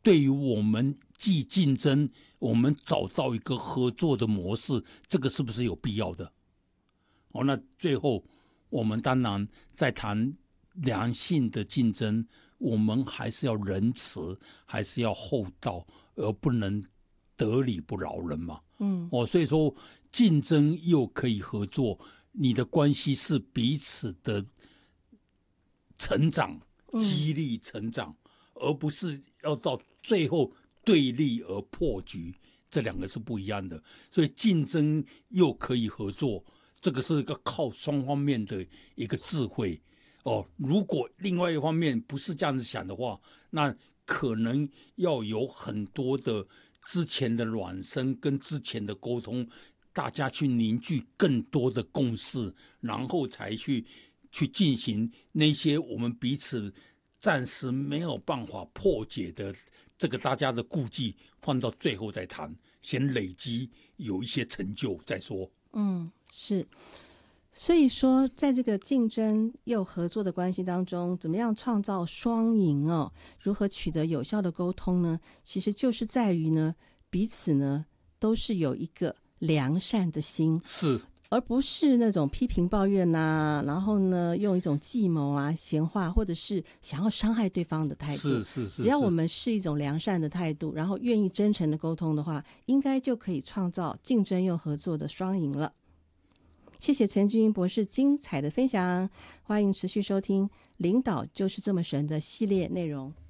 对于我们既竞争，我们找到一个合作的模式，这个是不是有必要的？那最后我们当然在谈良性的竞争，我们还是要仁慈，还是要厚道，而不能得理不饶人嘛。所以说竞争又可以合作，你的关系是彼此的成长，激励成长，而不是要到最后对立而破局，这两个是不一样的。所以竞争又可以合作，这个是一个靠双方面的一个智慧。如果另外一方面不是这样子想的话，那可能要有很多的之前的暖身跟之前的沟通，大家去凝聚更多的共识，然后才去进行那些我们彼此暂时没有办法破解的这个大家的顾忌，放到最后再谈，先累积有一些成就再说。 是。所以说在这个竞争又合作的关系当中，怎么样创造双赢如何取得有效的沟通呢？其实就是在于呢，彼此呢都是有一个良善的心， 是， 而不是那种批评抱怨然后呢用一种计谋闲话，或者是想要伤害对方的态度。 是， 只要我们是一种良善的态度，然后愿意真诚的沟通的话，应该就可以创造竞争又合作的双赢了。谢谢陈俊英博士精彩的分享，欢迎持续收听《领导就是这么神》的系列内容。